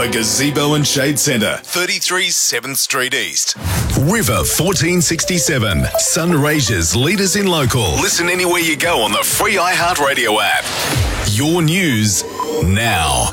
The Gazebo and Shade Centre, 33 7th Street East. River 1467, Sunraysia's leaders in local. Listen anywhere you go on the free iHeartRadio app. Your news now.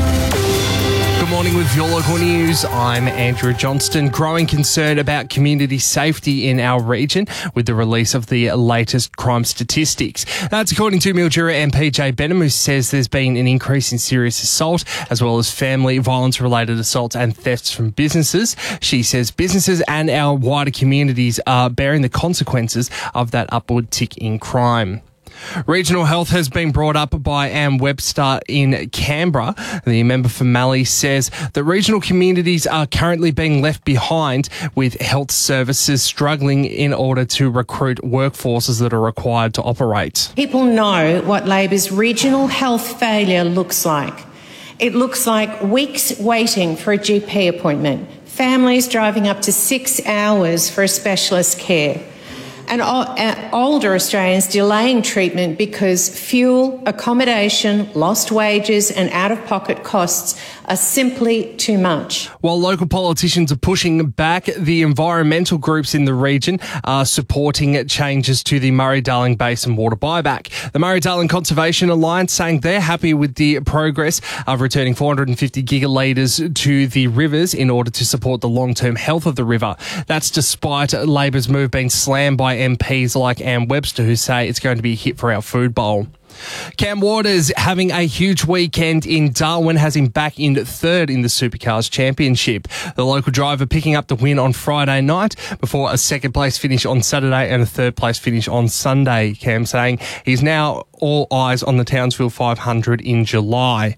Good morning with your local news. I'm Andrew Johnston. Growing concern about community safety in our region with the release of the latest crime statistics. That's according to Mildura MP Jay Benham, who says there's been an increase in serious assault as well as family violence-related assaults and thefts from businesses. She says businesses and our wider communities are bearing the consequences of that upward tick in crime. Regional health has been brought up by Anne Webster in Canberra. The member for Mallee says that regional communities are currently being left behind with health services struggling in order to recruit workforces that are required to operate. People know what Labor's regional health failure looks like. It looks like weeks waiting for a GP appointment, families driving up to 6 hours for a specialist care, and older Australians delaying treatment because fuel, accommodation, lost wages and out-of-pocket costs are simply too much. While local politicians are pushing back, the environmental groups in the region are supporting changes to the Murray-Darling Basin water buyback. The Murray-Darling Conservation Alliance saying they're happy with the progress of returning 450 gigalitres to the rivers in order to support the long-term health of the river. That's despite Labor's move being slammed by MPs like Anne Webster, who say it's going to be a hit for our food bowl. Cam Waters having a huge weekend in Darwin has him back in third in the Supercars Championship. The local driver picking up the win on Friday night before a second place finish on Saturday and a third place finish on Sunday. Cam saying he's now all eyes on the Townsville 500 in July.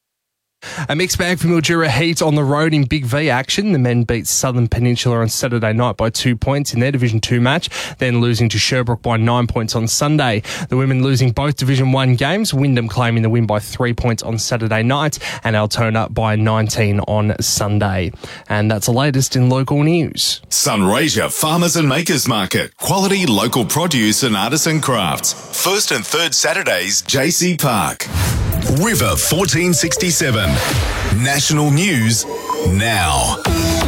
A mixed bag for Mildura Heat on the road in Big V action. The men beat Southern Peninsula on Saturday night by 2 points in their Division 2 match, then losing to Sherbrooke by 9 points on Sunday. The women losing both Division 1 games, Wyndham claiming the win by 3 points on Saturday night and Altona by 19 on Sunday. And that's the latest in local news. Sunraysia Farmers and Makers Market. Quality local produce and artisan crafts. First and third Saturdays, JC Park. River 1467. National News now.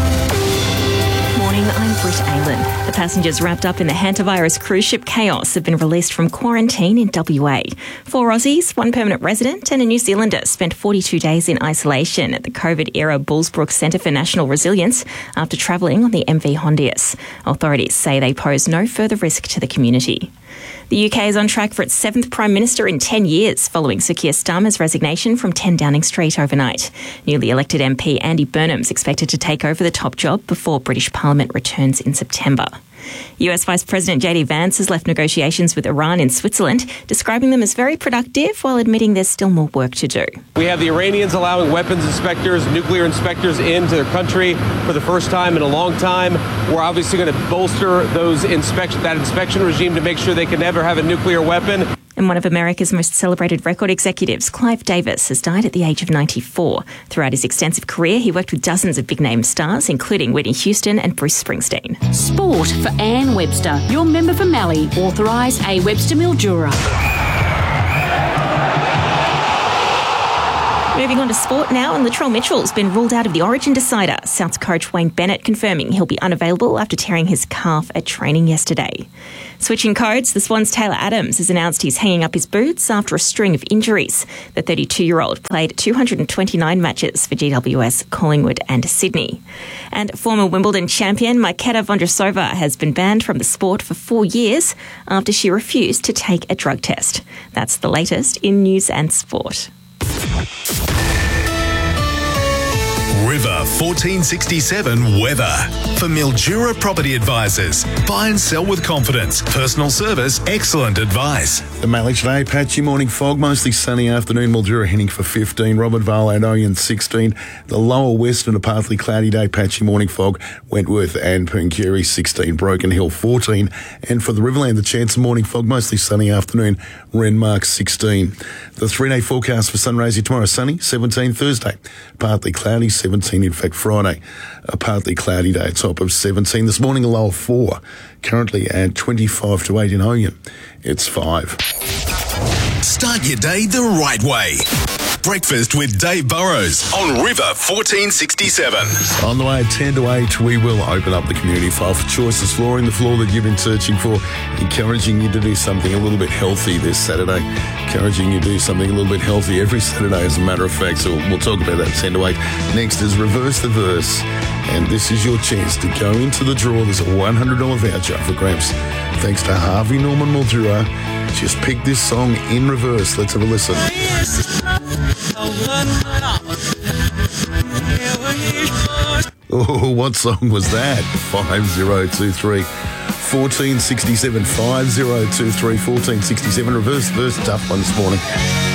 Morning, I'm Britt Aylan. The passengers wrapped up in the hantavirus cruise ship Chaos have been released from quarantine in WA. 4 Aussies, 1 permanent resident and a New Zealander spent 42 days in isolation at the COVID-era Bullsbrook Centre for National Resilience after travelling on the MV Hondius. Authorities say they pose no further risk to the community. The UK is on track for its 7th Prime Minister in 10 years, following Sir Keir Starmer's resignation from 10 Downing Street overnight. Newly elected MP Andy Burnham's expected to take over the top job before British Parliament returns in September. US Vice President JD Vance has left negotiations with Iran in Switzerland, describing them as very productive while admitting there's still more work to do. We have the Iranians allowing weapons inspectors, nuclear inspectors into their country for the first time in a long time. We're obviously going to bolster that inspection regime to make sure they can never have a nuclear weapon. And one of America's most celebrated record executives, Clive Davis, has died at the age of 94. Throughout his extensive career, he worked with dozens of big-name stars, including Whitney Houston and Bruce Springsteen. Sport for Anne Webster. Your member for Mallee. Authorised A. Webster Mildura. Moving on to sport now, and Latrell Mitchell's been ruled out of the Origin decider. Souths coach Wayne Bennett confirming he'll be unavailable after tearing his calf at training yesterday. Switching codes, the Swans' Taylor Adams has announced he's hanging up his boots after a string of injuries. The 32-year-old played 229 matches for GWS, Collingwood and Sydney. And former Wimbledon champion Marketa Vondrousova has been banned from the sport for 4 years after she refused to take a drug test. That's the latest in news and sport. River 1467 weather. For Mildura Property Advisors. Buy and sell with confidence. Personal service, excellent advice. The Mallee today, patchy morning fog, mostly sunny afternoon. Mildura heading for 15. Robert Vale and Oyen 16. The lower western, a partly cloudy day, patchy morning fog. Wentworth and Pooncarie 16. Broken Hill 14. And for the Riverland, the chance of morning fog, mostly sunny afternoon. Renmark 16. The 3-day forecast for Sunraysia tomorrow, sunny 17 Thursday. Partly cloudy 17, in fact Friday. A partly cloudy day, a top of 17. This morning a low of 4. Currently at 25 to 8 in Oyen. It's 5. Start your day the right way. Breakfast with Dave Burrows on River 1467. On the way at 10 to 8, we will open up the community file for Choices Flooring, the floor that you've been searching for, encouraging you to do something a little bit healthy this Saturday. Encouraging you to do something a little bit healthy every Saturday, as a matter of fact. So we'll talk about that 10 to 8. Next is Reverse the Verse. And this is your chance to go into the draw. There's a $100 voucher for Gramps. Thanks to Harvey Norman Mildura. Just pick this song in reverse. Let's have a listen. Oh, what song was that? 5023 1467 5023 1467. Reverse the verse, tough one this morning.